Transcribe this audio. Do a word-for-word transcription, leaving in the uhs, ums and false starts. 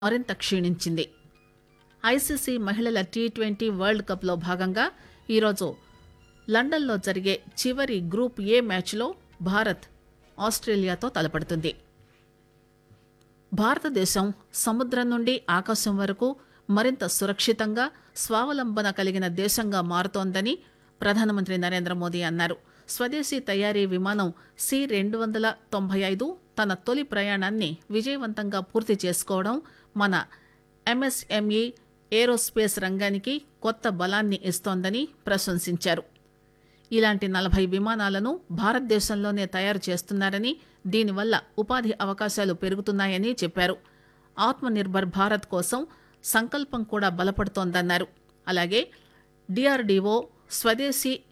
మరింత క్షీణించింది. ఐసీసీ మహిళల T twenty world కప్లో భాగంగా ఈరోజు లండన్లో జరిగే చివరి గ్రూప్ ఏ మ్యాచ్లో భారత్ ఆస్ట్రేలియాతో తలపడుతుంది. భారతదేశం సముద్రం నుండి ఆకాశం వరకు మరింత సురక్షితంగా స్వావలంబన కలిగిన దేశంగా మారుతోందని ప్రధానమంత్రి నరేంద్ర మోదీ అన్నారు. స్వదేశీ తయారీ విమానం సి రెండు వందల తొంభై ఐదు తన తొలి ప్రయాణాన్ని విజయవంతంగా పూర్తి చేసుకోవడం మన ఎంఎస్ఎంఈ ఏరోస్పేస్ రంగానికి కొత్త బలాన్ని ఇస్తోందని ప్రశంసించారు. ఇలాంటి నలభై విమానాలను భారతదేశంలోనే తయారు చేస్తున్నారని, దీనివల్ల ఉపాధి అవకాశాలు పెరుగుతున్నాయని చెప్పారు. ఆత్మ నిర్భర్ భారత్ కోసం సంకల్పం కూడా బలపడుతోందన్నారు. అలాగే డిఆర్డీఓ స్వదేశీ